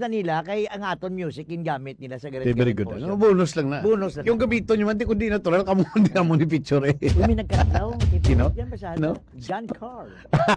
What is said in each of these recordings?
na nila kay ang aton music in gamit nila sa Gareth Very good. No, bonus lang na. Bonus lang. Yung gamiton nyo man, di kundi natural, kamo hindi na mo ni picture eh. May nagkatlaw. Sino? Yan ba No? John Carl.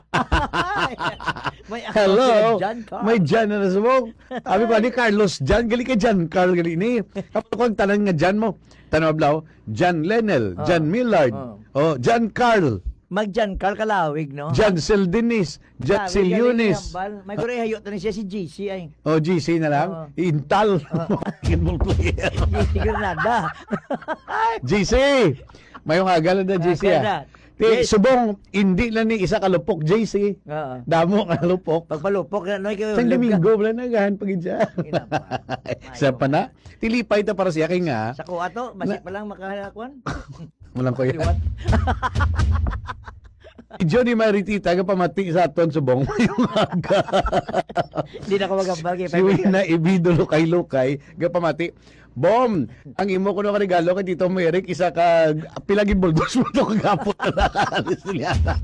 May Hello. John Carl. May Jan na nasubong. Abi ko ni Carlos Jan, gali ka Jan Carl gali ni. Kapag ko ang tanan nga Jan mo, tanaw ablaw, Jan Lenel, Jan Millard, Jan Carl, Mag-John Carl kalawig, no? Jan Sildinis, Jan Silunis. May kore hayot na siya si GC ay. GC na lang. Intal. Kinmol player. GC Granada. GC. Mayong hagal na GC ah. Yes. Subong, hindi na ni isa kalupok, JC. Damo kalupok. Pagpalupok, no? Sang Domingo, wala nagahan pag dyan. Sa pa na. Tilipay ta para siya kay nga. Sa kuha to, masip pa lang makahalakuan. Walang ko yan. Johnny Maritita, pamati sa aton subong. Mayong aga. Hindi na ko magambal. Siwi na ibido lukay-lukay. Pamati. Bom, ang imo ko no regalo kay Tito Merrick, isa ka pilagin buldos mo to kagapon na nakalisyata.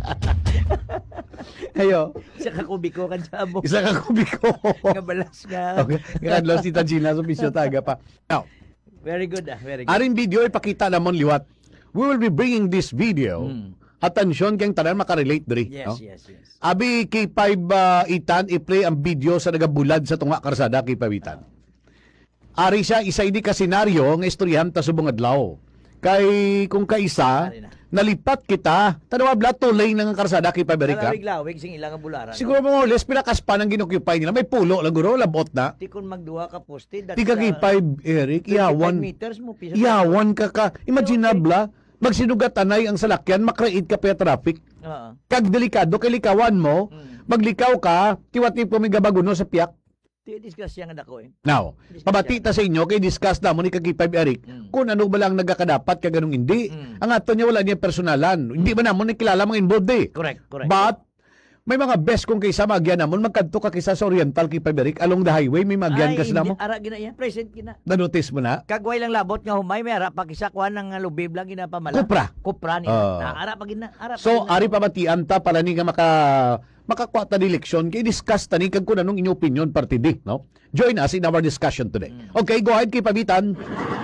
Ayo. Isa ka kubiko kan sa amo. Isa ka kubiko. Nga balas nga. Okay. Kadlaw si Tagina so bisyo taga pa. Now, very good very good. Aring video ipakita namon liwat. We will be bringing this video. Atensyon kayong tanan makarelate diri. Yes, yes, yes. Abi K5 itan i-play ang video sa nagabulad sa tunga karsada K5 itan. Ari siya isa ini ka senaryo nga istoryahan ta subong adlaw. Kay kung kaisa nalipat kita tanaw abla tulay nang karsada K5 Erika. Lawig sing ilang bularan. Siguro mo les pila kaspa nang ginoccupy nila may pulo lang guro labot na. Ti kun magduwa ka poste Tiga K5 Eric iyawan. Meters mo piso. Iyawan ka imaginable magsinugat anay ang salakyan makreate ka pa traffic. Kag delikado kay likawan mo maglikaw ka tiwati po may gabaguno sa piyak. Discuss yan nga dako eh. Now, pabati ta sa inyo kay discuss na mo ni Kag5 Eric kung ano ba lang nagkakadapat ka ganung hindi. Ang ato niya wala niya personalan. Hindi ba namon kilala mga involved eh. Correct. But may mga best kung kaysa magyan namon magkadto ka kaysa sa Oriental K5 Eric along the highway may magyan ka sila mo. Ara gina yan, present gina. Na-notice mo na? Kagway lang labot nga humay may ara pakisakuan ng lubib lang gina pamala. Kupra ni. Ara pa gina. So ari pabatian ta pala ni nga makakuha ta eleksyon kay discuss ta ni kag kun anong inyong opinion party di, no? Join us in our discussion today. Okay, go ahead kay Pabitan.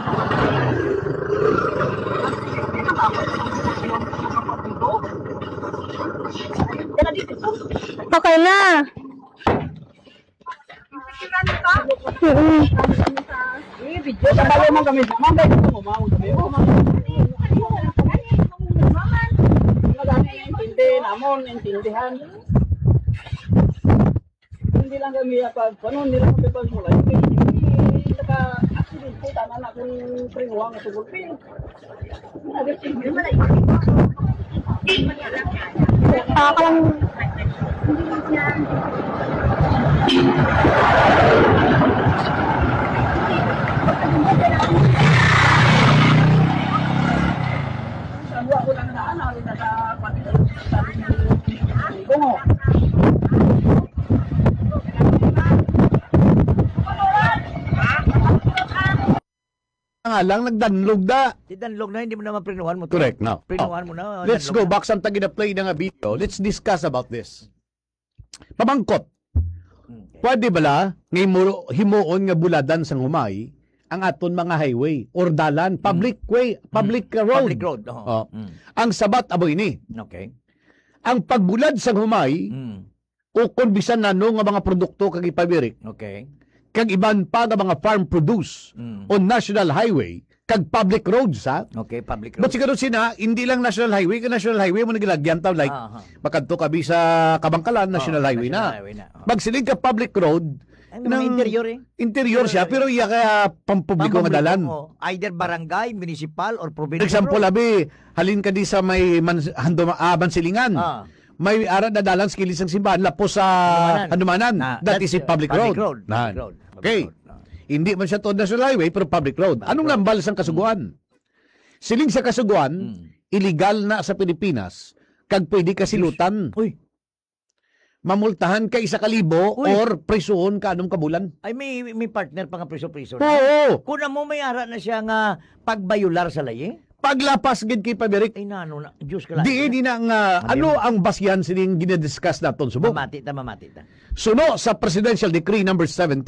Okay na. Video sa bago man kami. Mamay ko mo mawag kami. Intindi namon intindihan. Hindi lang kami pag panon nila kami pag mula. Hindi saka accident po tama na kung pringuang at tugulpin. Ako lang na sa bungo. Nga lang nagdanlog da. Danlog na hindi mo naman prinuhan mo. Correct now. Prinuhan mo na. Let's go back sa tagina-play na nga video. Let's discuss about this. Pamangkot. Pwede bala ngay himuon nga buladan sang humay ang aton mga highway or dalan, public way, public road. Public road. Ang sabat aboy ni. Okay. Ang pagbulad sang humay o kung bisan nano nga mga produkto kag ipabirik. Okay. Kag iban pa nga mga farm produce on national highway kag public roads ha. Okay, public road. But siguro sina hindi lang national highway, kag national highway mo nagilagyan taw like makadto ka bi sa Kabangkalan national highway na. Magsilig ka public road ng interior eh. Interior siya pero iya kaya pampubliko nga dalan. Either barangay, municipal or provincial. Example abi, halin ka di sa may Bansilingan. May ara na dalan skilis ang simbahan lapos sa Hanumanan. That is a public road. Okay. Hindi man siya to national highway pero public road. Anong lambal sang kasuguan? Siling sa kasuguan, illegal na sa Pilipinas kag pwede ka silutan. Mamultahan ka 1,000 or prisuhon ka anong kabulan. Ay may partner pa nga priso-priso. Oo. Kuna mo may ara na siya nga pagbayular sa layi. Paglapas gid kay Paberik. Ay nano na Diyos ka lang. Di na nga ano ang basyan sining ginadiscuss naton subok. Mamati ta. Suno sa Presidential Decree number 17